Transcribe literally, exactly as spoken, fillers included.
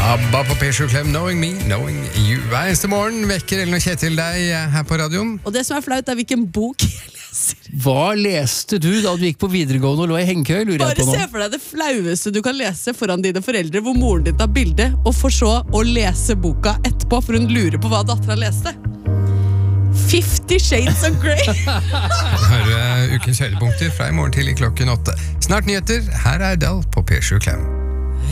ABBA på P sju Klem, Knowing Me, Knowing You. Hver eneste morgen vekker Ellen og Kjetil deg her på radioen. Og det som er flaut er hvilken bok jeg leser. Hva leste du da du gikk på videregående og lå i hengekøy, lurer Bare jeg på nå? se for deg det flaueste du kan lese foran dine foreldre, hvor moren din tar bilde, og for så å lese boka etterpå, for hun lurer på hva datteren leste. Fifty Shades of Grey. Hør ukens høydepunkter fra i morgen til i klokken åtte. Snart nyheter, her er Dal på P sju Klem.